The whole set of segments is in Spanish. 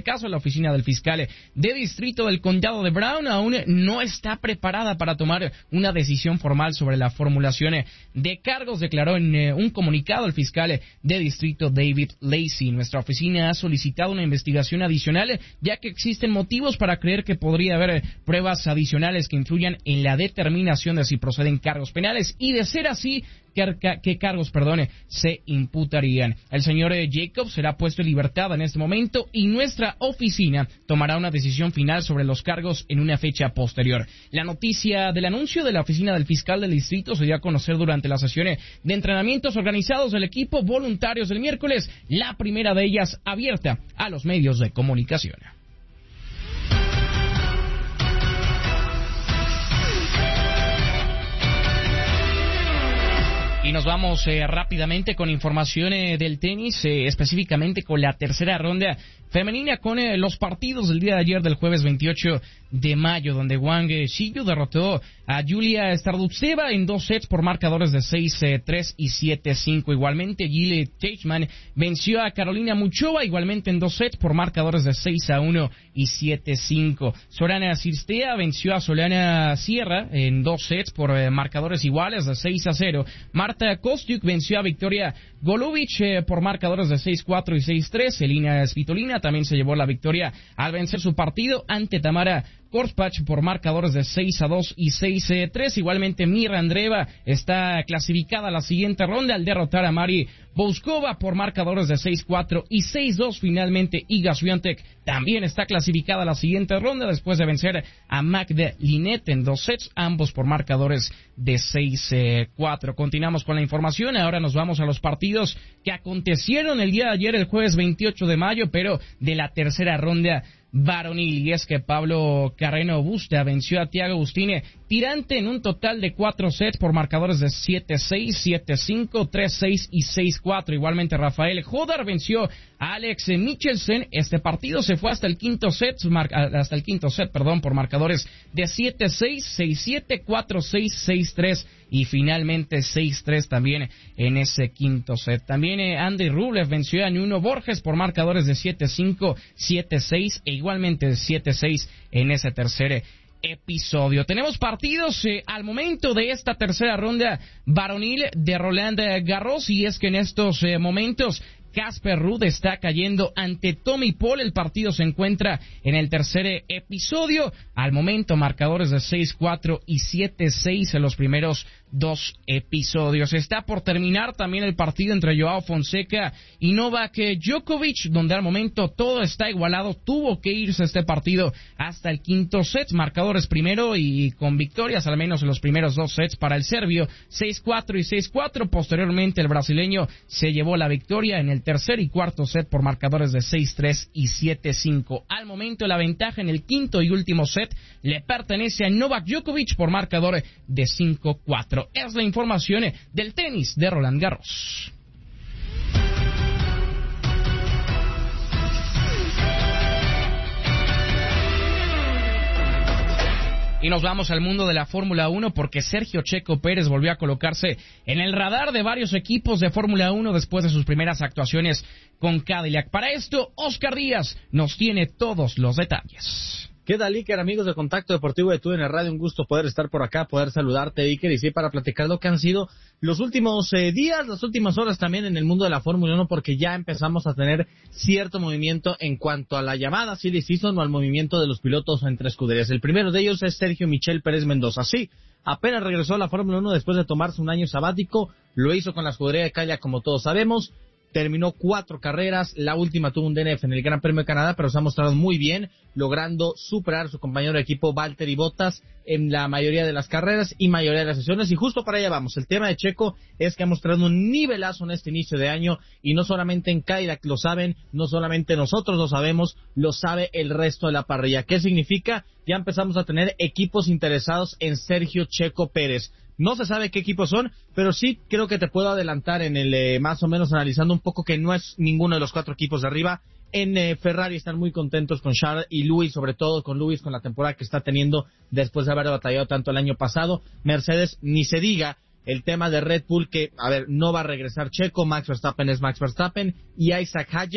caso, la oficina del fiscal de distrito del condado de Brown aún no está preparada para tomar una decisión formal sobre la formulación de cargos, declaró en un comunicado el fiscal de distrito David Lacey. Nuestra oficina ha solicitado una investigación adicional, ya que existen motivos para creer que podría haber pruebas adicionales que influyan en la determinación de si proceden cargos penales y, de ser así, qué cargos se imputarían. El señor Jacobs será puesto en libertad en este momento y nuestra oficina tomará una decisión final sobre los cargos en una fecha posterior. La noticia del anuncio de la oficina del fiscal del distrito se dio a conocer durante las sesiones de entrenamientos organizados del equipo voluntarios del miércoles, la primera de ellas abierta a los medios de comunicación. Y nos vamos rápidamente con información del tenis, específicamente con la tercera ronda femenina, con los partidos del día de ayer, del jueves 28 de mayo, donde Wang Shiyu derrotó a Yulia Stardutseva en 2 sets por marcadores de 6-3 y 7-5. Igualmente, Gile Teichmann venció a Carolina Muchova igualmente en 2 sets por marcadores de 6-1 y 7-5. Sorana Cirstea venció a Solana Sierra en 2 sets por marcadores iguales de 6-0. Marta Kostyuk venció a Victoria Golubic por marcadores de 6-4 y 6-3. Elina Svitolina también se llevó la victoria al vencer su partido ante Tamara Korspach por marcadores de 6-2 y 6-3. Igualmente, Mira Andreeva está clasificada a la siguiente ronda al derrotar a Mari Bouskova por marcadores de 6-4 y 6-2. Finalmente, Iga Swiatek también está clasificada a la siguiente ronda después de vencer a Magda Linette en 2 sets, ambos por marcadores de 6-4. Continuamos con la información. Ahora nos vamos a los partidos que acontecieron el día de ayer, el jueves 28 de mayo, pero de la tercera ronda varonil, y es que Pablo Carreno Busta venció a Thiago Agustini Tirante en un total de 4 sets por marcadores de 7-6, 7-5, 3-6 y 6-4. Igualmente, Rafael Jodar venció a Alex Michelsen. Este partido se fue hasta el quinto set, por marcadores de 7-6, 6-7, 4-6, 6-3 y finalmente 6-3 también en ese quinto set. También Andy Rublev venció a Nuno Borges por marcadores de 7-5, 7-6 e igualmente 7-6 en ese tercer episodio. Tenemos partidos al momento de esta tercera ronda varonil de Roland Garros, y es que en estos momentos Casper Ruud está cayendo ante Tommy Paul. El partido se encuentra en el tercer episodio. Al momento, marcadores de 6-4 y 7-6 en los primeros 2 episodios. Está por terminar también el partido entre Joao Fonseca y Novak Djokovic, donde al momento todo está igualado. Tuvo que irse este partido hasta el quinto set. Marcadores primero y con victorias al menos en los primeros 2 sets para el serbio, 6-4 y 6-4. Posteriormente, el brasileño se llevó la victoria en el tercer y cuarto set por marcadores de 6-3 y 7-5. Al momento, la ventaja en el quinto y último set le pertenece a Novak Djokovic por marcador de 5-4. Es la información del tenis de Roland Garros. Y nos vamos al mundo de la Fórmula 1 porque Sergio Checo Pérez volvió a colocarse en el radar de varios equipos de Fórmula 1 después de sus primeras actuaciones con Cadillac. Para esto, Oscar Díaz nos tiene todos los detalles. ¿Qué tal, Iker? Amigos de Contacto Deportivo de TUDN Radio, un gusto poder estar por acá, poder saludarte, Iker, y sí, para platicar lo que han sido los últimos días, las últimas horas también en el mundo de la Fórmula 1, porque ya empezamos a tener cierto movimiento en cuanto a la llamada silly season o al movimiento de los pilotos entre escuderías. El primero de ellos es Sergio Michel Pérez Mendoza. Sí, apenas regresó a la Fórmula 1 después de tomarse un año sabático, lo hizo con la escudería de Cadillac, como todos sabemos. Terminó 4 carreras, la última tuvo un DNF en el Gran Premio de Canadá, pero se ha mostrado muy bien, logrando superar a su compañero de equipo Valtteri Bottas en la mayoría de las carreras y mayoría de las sesiones, y justo para allá vamos. El tema de Checo es que ha mostrado un nivelazo en este inicio de año, y no solamente en Cadillac lo saben, no solamente nosotros lo sabemos, lo sabe el resto de la parrilla. ¿Qué significa? Ya empezamos a tener equipos interesados en Sergio Checo Pérez. No se sabe qué equipos son, pero sí creo que te puedo adelantar en el más o menos analizando un poco que no es ninguno de los 4 equipos de arriba. En Ferrari están muy contentos con Charles y Lewis, sobre todo con Lewis, con la temporada que está teniendo después de haber batallado tanto el año pasado. Mercedes, ni se diga. El tema de Red Bull, que, no va a regresar Checo, Max Verstappen es Max Verstappen, y Isaac Hadjar,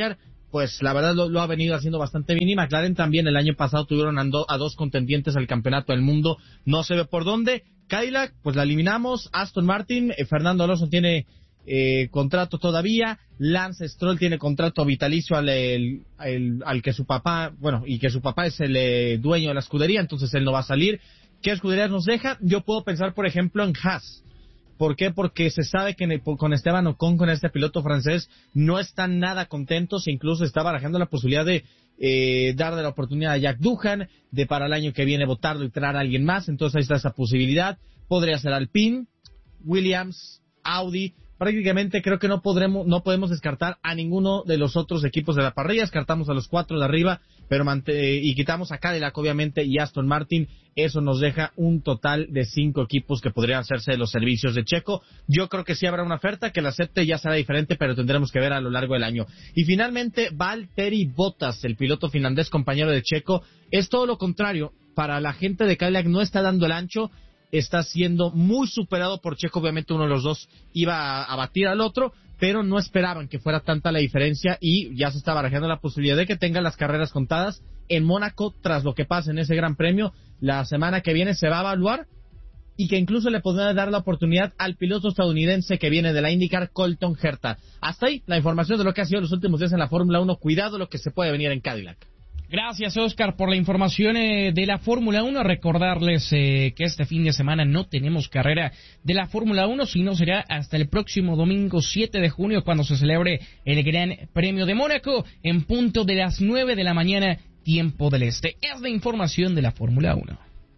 pues la verdad lo ha venido haciendo bastante bien. Y McLaren también el año pasado tuvieron a dos contendientes al campeonato del mundo, no se ve por dónde. Cadillac, pues la eliminamos. Aston Martin, Fernando Alonso tiene contrato todavía. Lance Stroll tiene contrato vitalicio al que su papá, bueno, y que su papá es el dueño de la escudería, entonces él no va a salir. ¿Qué escuderías nos deja? Yo puedo pensar, por ejemplo, en Haas. ¿Por qué? Porque se sabe que con Esteban Ocon, con este piloto francés, no están nada contentos, e incluso está barajando la posibilidad de darle la oportunidad a Jack Doohan, de para el año que viene votarlo y traer a alguien más. Entonces ahí está esa posibilidad. Podría ser Alpine, Williams, Audi. Prácticamente creo que no podemos descartar a ninguno de los otros equipos de la parrilla. Descartamos a los 4 de arriba, pero y quitamos a Cadillac, obviamente, y Aston Martin. Eso nos deja un total de 5 equipos que podrían hacerse de los servicios de Checo. Yo creo que sí habrá una oferta, que la acepte ya será diferente, pero tendremos que ver a lo largo del año. Y finalmente, Valtteri Bottas, el piloto finlandés compañero de Checo, es todo lo contrario. Para la gente de Cadillac no está dando el ancho, está siendo muy superado por Checo. Obviamente uno de los dos iba a batir al otro, pero no esperaban que fuera tanta la diferencia y ya se está barajando la posibilidad de que tenga las carreras contadas en Mónaco tras lo que pase en ese gran premio. La semana que viene se va a evaluar y que incluso le podrá dar la oportunidad al piloto estadounidense que viene de la IndyCar, Colton Herta. Hasta ahí la información de lo que ha sido los últimos días en la Fórmula 1. Cuidado lo que se puede venir en Cadillac. Gracias, Oscar, por la información de la Fórmula 1. Recordarles que este fin de semana no tenemos carrera de la Fórmula 1, sino será hasta el próximo domingo 7 de junio cuando se celebre el Gran Premio de Mónaco en punto de las 9 de la mañana, tiempo del este. Es la información de la Fórmula 1.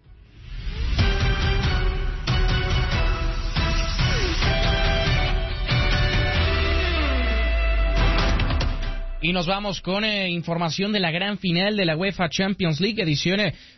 Y nos vamos con información de la gran final de la UEFA Champions League edición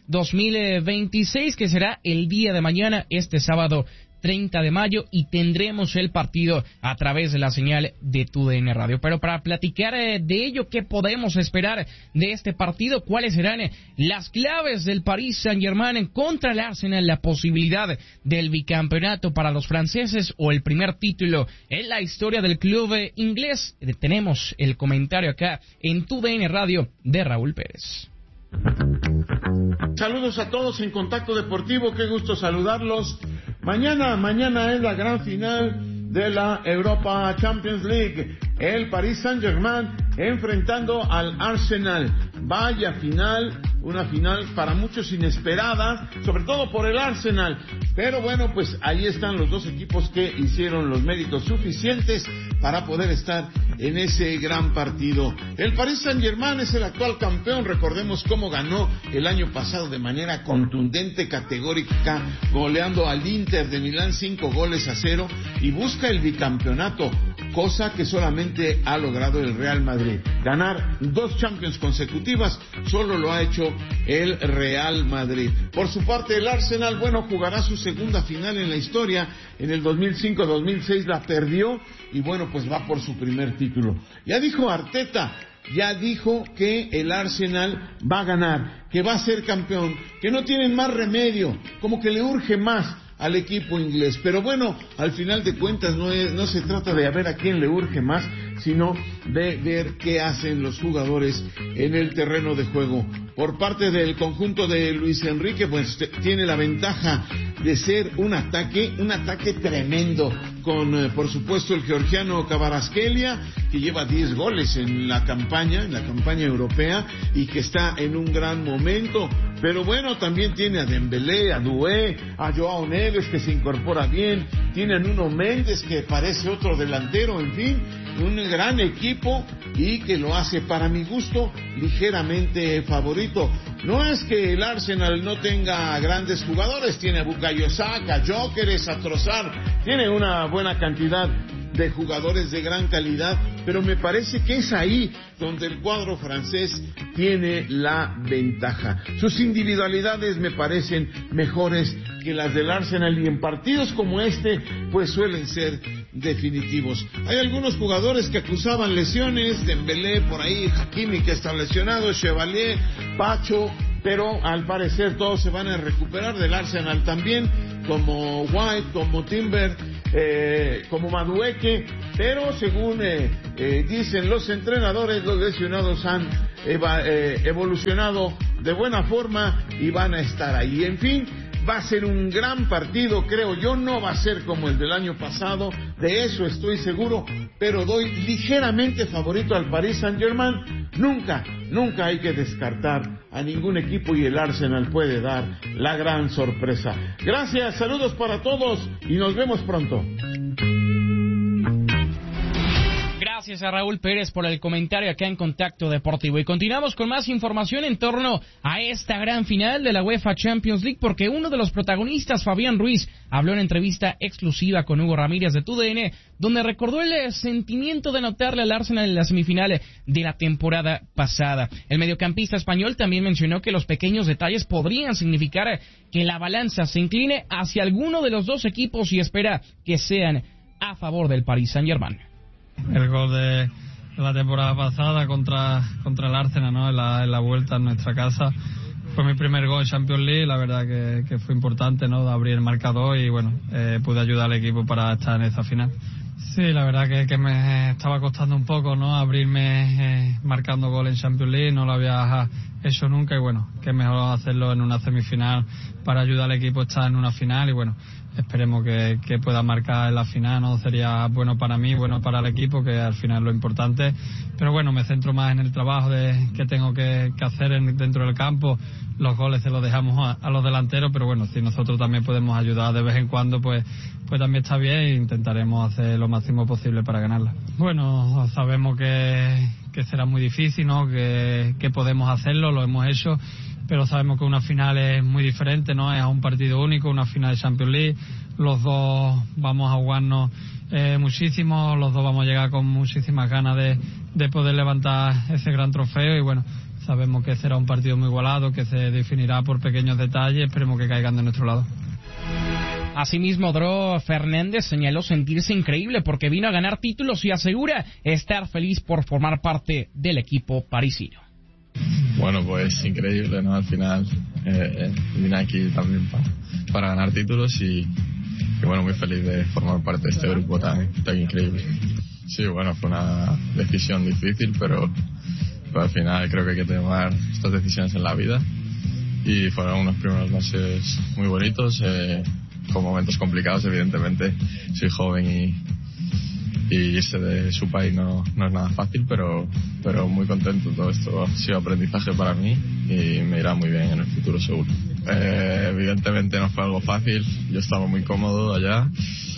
2026, que será el día de mañana, este sábado 30 de mayo, y tendremos el partido a través de la señal de TUDN Radio. Pero para platicar de ello, ¿qué podemos esperar de este partido? ¿Cuáles serán las claves del Paris Saint-Germain contra el Arsenal? La posibilidad del bicampeonato para los franceses o el primer título en la historia del club inglés. Tenemos el comentario acá en TUDN Radio de Raúl Pérez. Saludos a todos en Contacto Deportivo, qué gusto saludarlos. Mañana es la gran final de la Europa Champions League. El Paris Saint-Germain enfrentando al Arsenal. Vaya final, una final para muchos inesperada, sobre todo por el Arsenal. Pero bueno, pues ahí están los dos equipos que hicieron los méritos suficientes para poder estar en ese gran partido. El Paris Saint-Germain es el actual campeón. Recordemos cómo ganó el año pasado de manera contundente, categórica, goleando al Inter de Milán 5-0, y busca el bicampeonato, cosa que solamente ha logrado el Real Madrid. Ganar 2 Champions consecutivas solo lo ha hecho el Real Madrid. Por su parte, el Arsenal, bueno, jugará su segunda final en la historia. En el 2005-2006 la perdió y bueno, pues va por su primer título. Ya dijo Arteta, ya dijo que el Arsenal va a ganar, que va a ser campeón, que no tienen más remedio, como que le urge más al equipo inglés. Pero bueno, al final de cuentas no se trata de ver a quién le urge más, sino de ver qué hacen los jugadores en el terreno de juego. Por parte del conjunto de Luis Enrique, pues tiene la ventaja de ser un ataque tremendo, con por supuesto el georgiano Kvaratskhelia, que lleva 10 goles en la campaña europea y que está en un gran momento. Pero bueno, también tiene a Dembélé, a Doué, a Joao Neves, que se incorpora bien, tiene a Nuno Méndez, que parece otro delantero, en fin, un gran equipo y que lo hace, para mi gusto, ligeramente favorito. No es que el Arsenal no tenga grandes jugadores, tiene a Bukayo Saka, a Gyökeres, a Trossard, tiene una buena cantidad de jugadores de gran calidad, pero me parece que es ahí donde el cuadro francés tiene la ventaja. Sus individualidades me parecen mejores que las del Arsenal, y en partidos como este pues suelen ser definitivos. Hay algunos jugadores que acusaban lesiones, Dembélé por ahí, Hakimi que está lesionado, Chevalier, Pacho, pero al parecer todos se van a recuperar del Arsenal también, como White, como Timber, como Madueke. pero según dicen los entrenadores, los lesionados han evolucionado de buena forma y van a estar ahí. En fin, va a ser un gran partido, creo yo. No va a ser como el del año pasado, de eso estoy seguro, pero doy ligeramente favorito al Paris Saint-Germain. Nunca hay que descartar a ningún equipo, y el Arsenal puede dar la gran sorpresa. Gracias, saludos para todos y nos vemos pronto. Gracias a Raúl Pérez por el comentario acá en Contacto Deportivo. Y continuamos con más información en torno a esta gran final de la UEFA Champions League, porque uno de los protagonistas, Fabián Ruiz, habló en entrevista exclusiva con Hugo Ramírez de TUDN, donde recordó el sentimiento de anotarle al Arsenal en la semifinal de la temporada pasada. El mediocampista español también mencionó que los pequeños detalles podrían significar que la balanza se incline hacia alguno de los dos equipos y espera que sean a favor del Paris Saint-Germain. El gol de la temporada pasada contra el Arsenal, ¿no? En la vuelta en nuestra casa. Fue mi primer gol en Champions League, la verdad que fue importante, ¿no? De abrir el marcador y bueno, pude ayudar al equipo para estar en esta final. Sí, la verdad que me estaba costando un poco, ¿no? Abrirme marcando gol en Champions League, no lo había hecho nunca y bueno, que mejor hacerlo en una semifinal para ayudar al equipo a estar en una final y bueno, esperemos que pueda marcar en la final, ¿no? Sería bueno para mí, bueno para el equipo, que al final es lo importante. Pero bueno, me centro más en el trabajo que tengo que hacer dentro del campo. Los goles se los dejamos a los delanteros, pero bueno, si nosotros también podemos ayudar de vez en cuando, pues también está bien e intentaremos hacer lo máximo posible para ganarla. Bueno, sabemos que será muy difícil, ¿no? Que podemos hacerlo, lo hemos hecho, pero sabemos que una final es muy diferente, ¿no? Es un partido único, una final de Champions League. Los dos vamos a jugarnos muchísimo, los dos vamos a llegar con muchísimas ganas de poder levantar ese gran trofeo y bueno, sabemos que será un partido muy igualado, que se definirá por pequeños detalles, esperemos que caigan de nuestro lado. Asimismo, Dro Fernández señaló sentirse increíble porque vino a ganar títulos y asegura estar feliz por formar parte del equipo parisino. Bueno, pues increíble, ¿no? Al final vine aquí también para ganar títulos y bueno, muy feliz de formar parte de este grupo tan increíble. Sí, bueno, fue una decisión difícil, pero al final creo que hay que tomar estas decisiones en la vida y fueron unos primeros meses muy bonitos, con momentos complicados, evidentemente. Soy joven y irse de su país no es nada fácil, pero muy contento. Todo esto ha sido aprendizaje para mí y me irá muy bien en el futuro seguro. Evidentemente no fue algo fácil, yo estaba muy cómodo allá,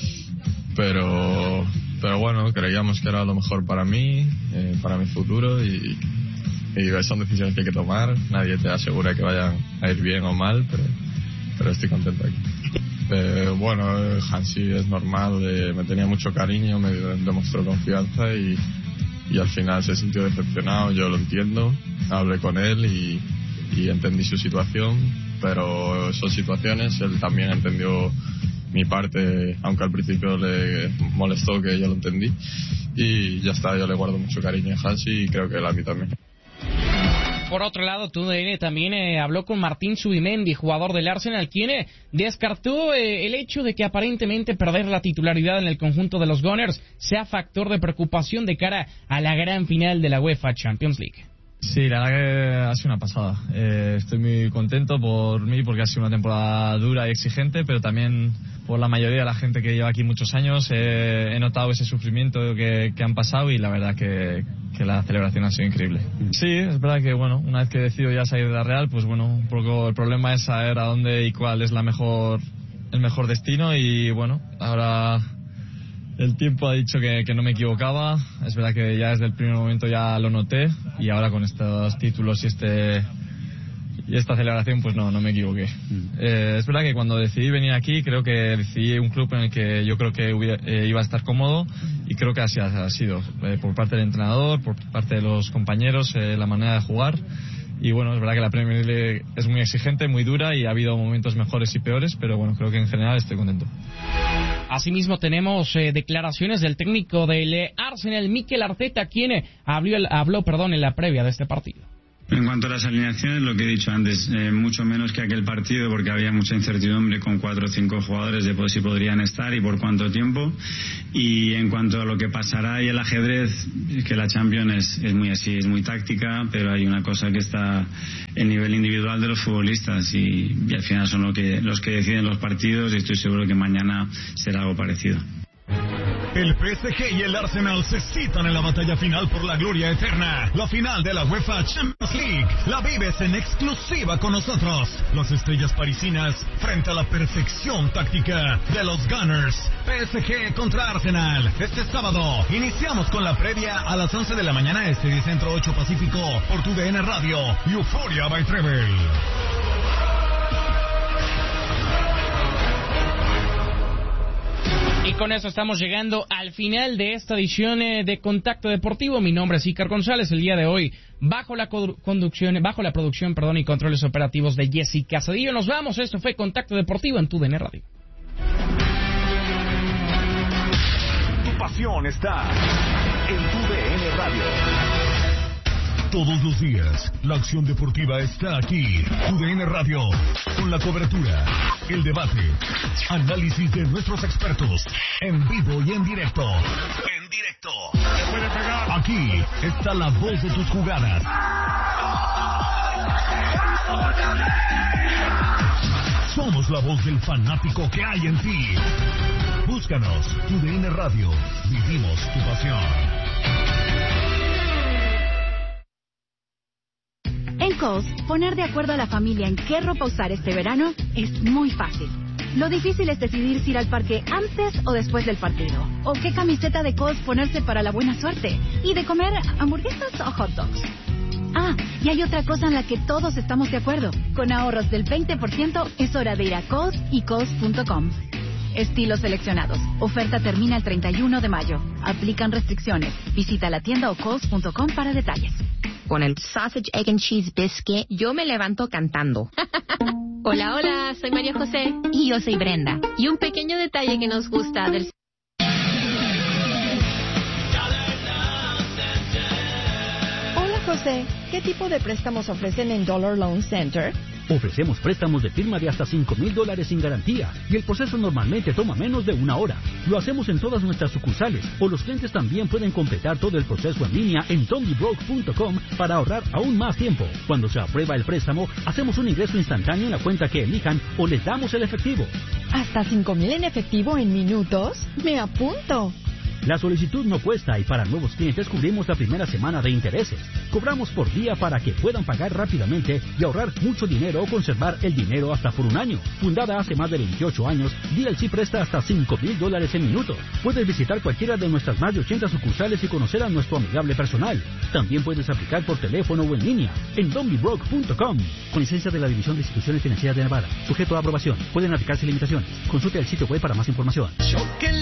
pero bueno, creíamos que era lo mejor para mí, para mi futuro y son decisiones que hay que tomar. Nadie te asegura que vayan a ir bien o mal, pero estoy contento aquí. Bueno, Hansi es normal, me tenía mucho cariño, me demostró confianza y al final se sintió decepcionado. Yo lo entiendo, hablé con él y entendí su situación, pero son situaciones, él también entendió mi parte, aunque al principio le molestó que yo lo entendí y ya está. Yo le guardo mucho cariño a Hansi y creo que él a mí también. Por otro lado, TUDN también habló con Martín Zubimendi, jugador del Arsenal, quien descartó el hecho de que aparentemente perder la titularidad en el conjunto de los Gunners sea factor de preocupación de cara a la gran final de la UEFA Champions League. Sí, la verdad que ha sido una pasada. Estoy muy contento por mí porque ha sido una temporada dura y exigente, pero también por la mayoría de la gente que lleva aquí muchos años. He notado ese sufrimiento que han pasado y la verdad que la celebración ha sido increíble. Sí, es verdad que bueno, una vez que decido ya salir de la Real, pues bueno, un poco el problema es saber a dónde y cuál es el mejor destino y bueno, ahora el tiempo ha dicho que no me equivocaba. Es verdad que ya desde el primer momento ya lo noté y ahora con estos títulos y esta celebración pues no me equivoqué. Es verdad que cuando decidí venir aquí creo que decidí un club en el que yo creo que iba a estar cómodo y creo que así ha sido, por parte del entrenador, por parte de los compañeros, la manera de jugar. Y bueno, es verdad que la Premier League es muy exigente, muy dura y ha hablado momentos mejores y peores, pero bueno, creo que en general estoy contento. Asimismo tenemos declaraciones del técnico del Arsenal, Mikel Arteta, quien habló en la previa de este partido. En cuanto a las alineaciones, lo que he dicho antes, mucho menos que aquel partido, porque había mucha incertidumbre con 4 o 5 jugadores de si podrían estar y por cuánto tiempo. Y en cuanto a lo que pasará y el ajedrez, que la Champions es muy así, es muy táctica, pero hay una cosa que está en nivel individual de los futbolistas y al final son los que deciden los partidos, y estoy seguro que mañana será algo parecido. El PSG y el Arsenal se citan en la batalla final por la gloria eterna. La final de la UEFA Champions League. La vives en exclusiva con nosotros. Las estrellas parisinas frente a la perfección táctica de los Gunners. PSG contra Arsenal. Este sábado iniciamos con la previa a las 11 de la mañana este y Centro 8 Pacífico por tu DN Radio. Euphoria by Treble. Y con eso estamos llegando al final de esta edición de Contacto Deportivo. Mi nombre es Iker González. El día de hoy, bajo la producción y controles operativos de Jessica Cedillo. Nos vamos. Esto fue Contacto Deportivo en tu DN Radio. Tu pasión está en tu DN Radio. Todos los días, la acción deportiva está aquí. UDN Radio, con la cobertura, el debate, análisis de nuestros expertos, en vivo y en directo. Aquí está la voz de tus jugadas. Somos la voz del fanático que hay en ti. Búscanos, UDN Radio. Vivimos tu pasión. En Kohl's, poner de acuerdo a la familia en qué ropa usar este verano es muy fácil. Lo difícil es decidir si ir al parque antes o después del partido. O qué camiseta de Kohl's ponerse para la buena suerte. Y de comer hamburguesas o hot dogs. Ah, y hay otra cosa en la que todos estamos de acuerdo. Con ahorros del 20% es hora de ir a Kohl's y Kohl's.com. Estilos seleccionados. Oferta termina el 31 de mayo. Aplican restricciones. Visita la tienda o Kohl's.com para detalles. Con el Sausage, Egg and Cheese Biscuit, yo me levanto cantando. Hola, hola, soy María José. Y yo soy Brenda. Y un pequeño detalle que nos gusta del... Hola, José. ¿Qué tipo de préstamos ofrecen en Dollar Loan Center? Ofrecemos préstamos de firma de hasta $5,000 sin garantía y el proceso normalmente toma menos de 1 hora. Lo hacemos en todas nuestras sucursales o los clientes también pueden completar todo el proceso en línea en dondybroke.com para ahorrar aún más tiempo. Cuando se aprueba el préstamo, hacemos un ingreso instantáneo en la cuenta que elijan o les damos el efectivo. ¿Hasta $5,000 en efectivo en minutos? ¡Me apunto! La solicitud no cuesta y para nuevos clientes cubrimos la primera semana de intereses. Cobramos por día para que puedan pagar rápidamente y ahorrar mucho dinero o conservar el dinero hasta por 1 año. Fundada hace más de 28 años, DLC presta hasta $5,000 en minutos. Puedes visitar cualquiera de nuestras más de 80 sucursales y conocer a nuestro amigable personal. También puedes aplicar por teléfono o en línea en dondybroke.com. Con licencia de la División de Instituciones Financieras de Nevada. Sujeto a aprobación. Pueden aplicarse limitaciones. Consulte el sitio web para más información.